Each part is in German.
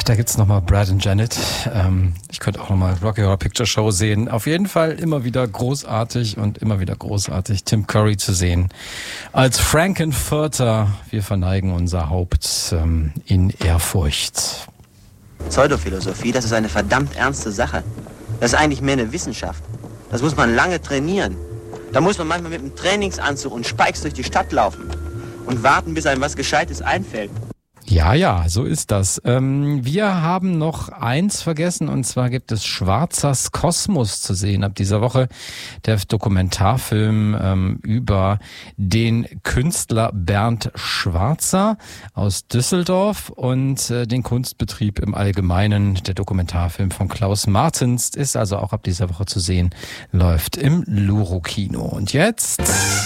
da gibt's nochmal Brad und Janet. Ich könnte auch nochmal Rocky Horror Picture Show sehen. Auf jeden Fall immer wieder großartig, Tim Curry zu sehen. Als Frankenfurter, wir verneigen unser Haupt in Ehrfurcht. Pseudophilosophie, das ist eine verdammt ernste Sache. Das ist eigentlich mehr eine Wissenschaft. Das muss man lange trainieren. Da muss man manchmal mit einem Trainingsanzug und Spikes durch die Stadt laufen und warten, bis einem was Gescheites einfällt. Ja, so ist das. Wir haben noch eins vergessen, und zwar gibt es Schwarzers Kosmos zu sehen ab dieser Woche. Der Dokumentarfilm über den Künstler Bernd Schwarzer aus Düsseldorf und den Kunstbetrieb im Allgemeinen. Der Dokumentarfilm von Klaus Martens ist also auch ab dieser Woche zu sehen, läuft im Luro-Kino. Und jetzt...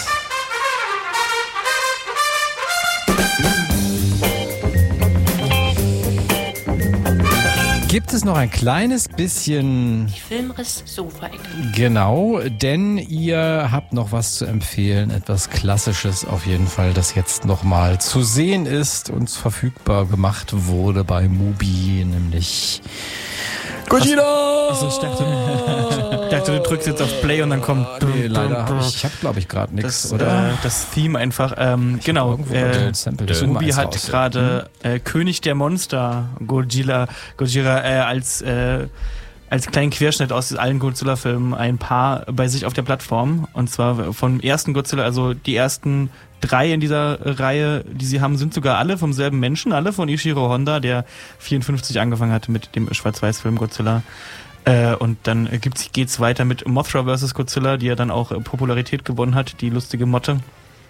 gibt es noch ein kleines bisschen... Die Filmriss-Sofa-Ecke. Genau, denn ihr habt noch was zu empfehlen, etwas Klassisches auf jeden Fall, das jetzt nochmal zu sehen ist, uns verfügbar gemacht wurde bei Mubi, nämlich... Gojira! Achso, ich dachte, du drückst jetzt auf Play und dann kommt... Nee, leider ich habe glaube ich gerade nichts, oder? Das Theme einfach, genau. Mubi hat gerade König der Monster, Gojira als kleinen Querschnitt aus allen Godzilla-Filmen ein Paar bei sich auf der Plattform. Und zwar vom ersten Godzilla, also die ersten 3 in dieser Reihe, die sie haben, sind sogar alle vom selben Menschen, alle von Ishiro Honda, der 54 angefangen hatte mit dem Schwarz-Weiß-Film Godzilla. Und dann geht's weiter mit Mothra vs. Godzilla, die ja dann auch Popularität gewonnen hat, die lustige Motte.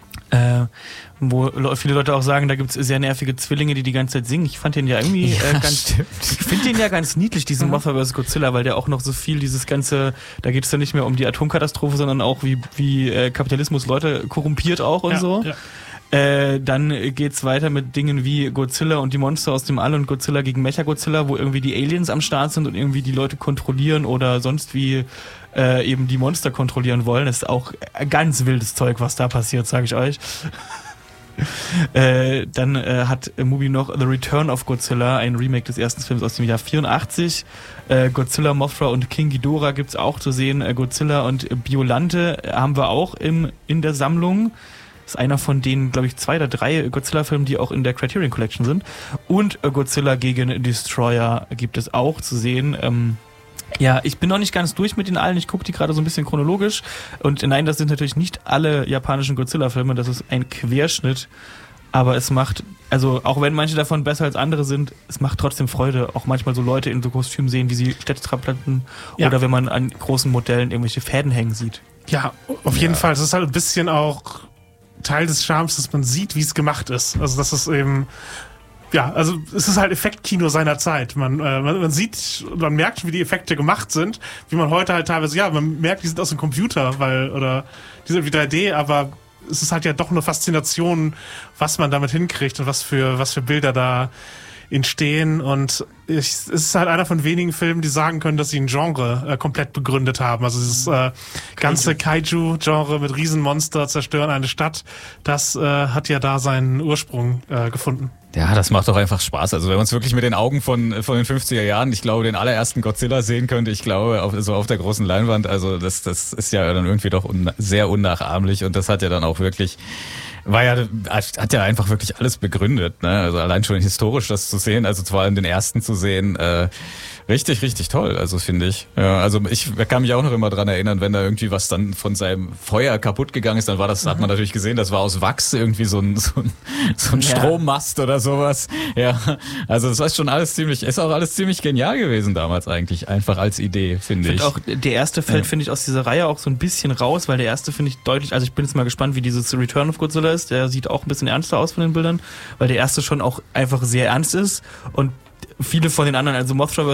Wo viele Leute auch sagen, da gibt's sehr nervige Zwillinge, die ganze Zeit singen. Ich fand den ja irgendwie ich finde den ja ganz niedlich, diesen Mothra vs. Godzilla, weil der auch noch so viel dieses ganze, da geht es dann nicht mehr um die Atomkatastrophe, sondern auch wie Kapitalismus Leute korrumpiert auch und so. Ja. Dann geht's weiter mit Dingen wie Godzilla und die Monster aus dem All und Godzilla gegen Mechagodzilla, wo irgendwie die Aliens am Start sind und irgendwie die Leute kontrollieren oder sonst wie eben die Monster kontrollieren wollen. Das ist auch ganz wildes Zeug, was da passiert, sage ich euch. Dann hat Mubi noch The Return of Godzilla, ein Remake des ersten Films aus dem Jahr 84. Godzilla, Mothra und King Ghidorah gibt's auch zu sehen. Godzilla und Biolante haben wir auch in der Sammlung. Das ist einer von denen, glaube ich, 2 oder 3 Godzilla-Filmen, die auch in der Criterion Collection sind. Und Godzilla gegen Destroyer gibt es auch zu sehen. Ja, ich bin noch nicht ganz durch mit den allen. Ich gucke die gerade so ein bisschen chronologisch. Und nein, das sind natürlich nicht alle japanischen Godzilla-Filme. Das ist ein Querschnitt. Aber es macht, also auch wenn manche davon besser als andere sind, es macht trotzdem Freude, auch manchmal so Leute in so Kostümen sehen, wie sie Städte trampeln. Ja. Oder wenn man an großen Modellen irgendwelche Fäden hängen sieht. Ja, auf jeden Fall. Es ist halt ein bisschen auch Teil des Charmes, dass man sieht, wie es gemacht ist. Also das ist eben... Ja, also es ist halt Effektkino seiner Zeit. Man sieht, man merkt, wie die Effekte gemacht sind, wie man heute halt teilweise, ja, man merkt, die sind aus dem Computer, oder die sind wie 3D, aber es ist halt ja doch eine Faszination, was man damit hinkriegt und was für Bilder da entstehen. Und es ist halt einer von wenigen Filmen, die sagen können, dass sie ein Genre komplett begründet haben. Also dieses ganze Kaiju-Genre mit Riesenmonster zerstören eine Stadt, das hat ja da seinen Ursprung gefunden. Ja, das macht doch einfach Spaß. Also wenn man es wirklich mit den Augen von den 50er Jahren, ich glaube, den allerersten Godzilla sehen könnte, ich glaube, auf der großen Leinwand, also das ist ja dann irgendwie doch sehr unnachahmlich und das hat ja dann auch wirklich, hat ja einfach wirklich alles begründet, ne? Also allein schon historisch das zu sehen, also vor allem den ersten zu sehen, richtig, richtig toll, also finde ich. Ja, also ich kann mich auch noch immer dran erinnern, wenn da irgendwie was dann von seinem Feuer kaputt gegangen ist, dann war das, hat man natürlich gesehen, das war aus Wachs irgendwie so ein Strommast oder sowas. Ja, also das ist alles ziemlich genial gewesen damals eigentlich, einfach als Idee, finde ich. Auch der erste fällt, finde ich, aus dieser Reihe auch so ein bisschen raus, weil der erste finde ich deutlich, also ich bin jetzt mal gespannt, wie dieses Return of Godzilla ist, der sieht auch ein bisschen ernster aus von den Bildern, weil der erste schon auch einfach sehr ernst ist und viele von den anderen, also Mothra